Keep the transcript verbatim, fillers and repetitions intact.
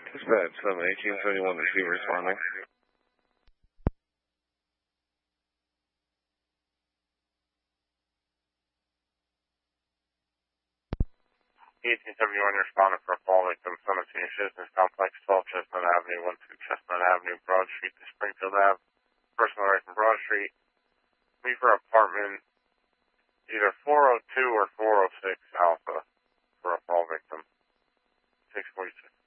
Dispatch seven eighteen seventy-one to see responding. eighteen seventy-one, you're responding for a fall victim, Son of Senior Citizens Complex, twelve Chestnut Avenue, one two Chestnut Avenue, Broad Street to Springfield Ave. Person right from Broad Street. Me for apartment, either four oh two or four oh six Alpha for a fall victim. six forty-six.